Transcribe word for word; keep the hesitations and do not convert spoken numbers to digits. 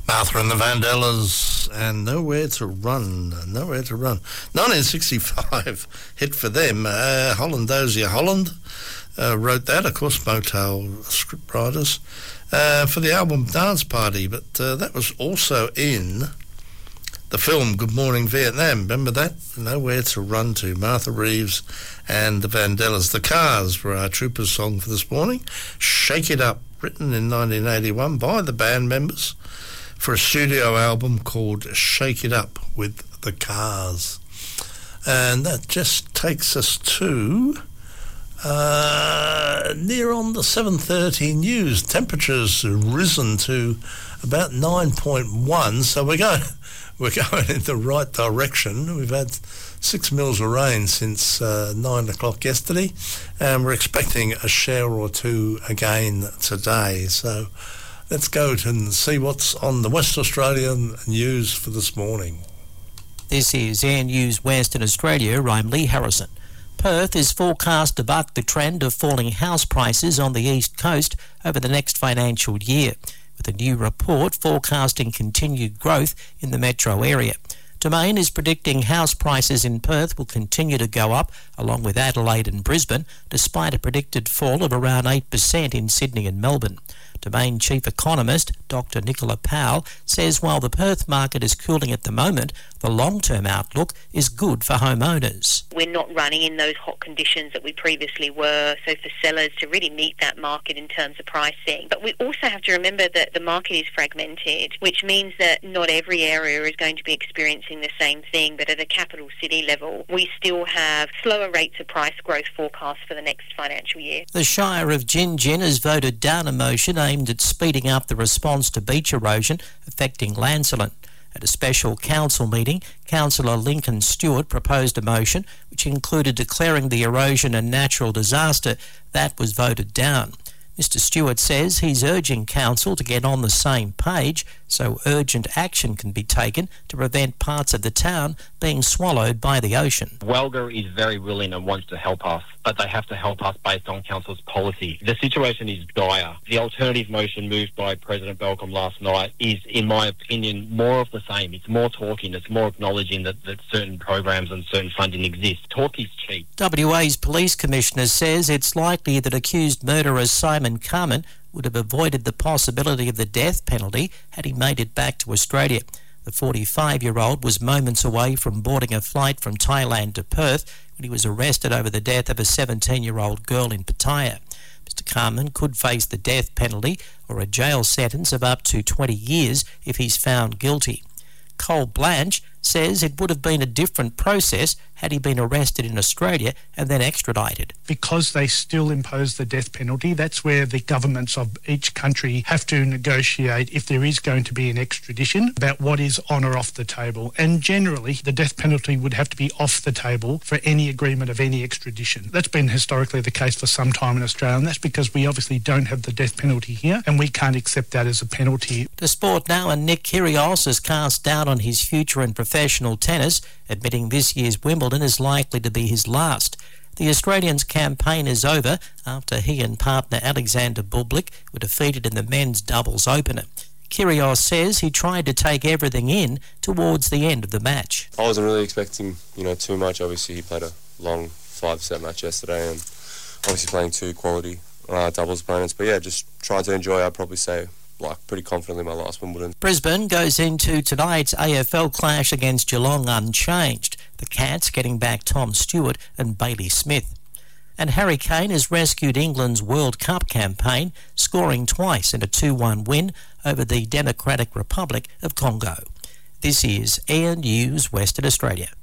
Martha and the Vandellas and Nowhere to Run, Nowhere to Run. nineteen sixty-five hit for them. Uh, Holland Dozier Holland uh, wrote that, of course, Motel scriptwriters, uh, for the album Dance Party, but uh, that was also in the film Good Morning Vietnam. Remember that? Nowhere to Run to. Martha Reeves and the Vandellas. The Cars were our Troopers song for this morning. Shake It Up, written in nineteen eighty-one by the band members for a studio album called Shake It Up with the Cars. And that just takes us to uh, near on the seven thirty news. Temperatures have risen to about nine point one, so we're going, we're going in the right direction. We've had six mils of rain since uh, nine o'clock yesterday, and we're expecting a shower or two again today. So let's go and see what's on the West Australian news for this morning. This is Air News Western Australia. I'm Lee Harrison. Perth is forecast to buck the trend of falling house prices on the east coast over the next financial year, with a new report forecasting continued growth in the metro area. Domain is predicting house prices in Perth will continue to go up, along with Adelaide and Brisbane, despite a predicted fall of around eight percent in Sydney and Melbourne. Domain Chief Economist Doctor Nicola Powell says while the Perth market is cooling at the moment, the long-term outlook is good for homeowners. We're not running in those hot conditions that we previously were, so for sellers to really meet that market in terms of pricing. But we also have to remember that the market is fragmented, which means that not every area is going to be experiencing the same thing, but at a capital city level, we still have slower rates of price growth forecast for the next financial year. The Shire of Gin Gin has voted down a motion aimed at speeding up the response to beach erosion affecting Lancelin. At a special council meeting, Councillor Lincoln Stewart proposed a motion which included declaring the erosion a natural disaster. That was voted down. Mister Stewart says he's urging Council to get on the same page so urgent action can be taken to prevent parts of the town being swallowed by the ocean. Walga is very willing and wants to help us, but they have to help us based on Council's policy. The situation is dire. The alternative motion moved by President Belcom last night is, in my opinion, more of the same. It's more talking, it's more acknowledging that, that certain programs and certain funding exist. Talk is cheap. W A's Police Commissioner says it's likely that accused murderer Simon Carman would have avoided the possibility of the death penalty had he made it back to Australia. The forty-five-year-old was moments away from boarding a flight from Thailand to Perth when he was arrested over the death of a seventeen-year-old girl in Pattaya. Mister Carman could face the death penalty or a jail sentence of up to twenty years if he's found guilty. Cole Blanche says it would have been a different process had he been arrested in Australia and then extradited. Because they still impose the death penalty, that's where the governments of each country have to negotiate if there is going to be an extradition about what is on or off the table. And generally, the death penalty would have to be off the table for any agreement of any extradition. That's been historically the case for some time in Australia, and that's because we obviously don't have the death penalty here, and we can't accept that as a penalty. To sport now, and Nick Kyrgios has cast doubt on his future in professional tennis, admitting this year's Wimbledon is likely to be his last. The Australian's campaign is over after he and partner Alexander Bublik were defeated in the men's doubles opener. Kyrgios says he tried to take everything in towards the end of the match. I wasn't really expecting, you know, too much. Obviously, he played a long five-set match yesterday, and obviously playing two quality uh, doubles opponents. But yeah, just trying to enjoy, I'd probably say, like pretty confidently my last Wimbledon. Brisbane goes into tonight's A F L clash against Geelong unchanged. The Cats getting back Tom Stewart and Bailey Smith. And Harry Kane has rescued England's World Cup campaign, scoring twice in a two one win over the Democratic Republic of Congo. This is Air News Western Australia.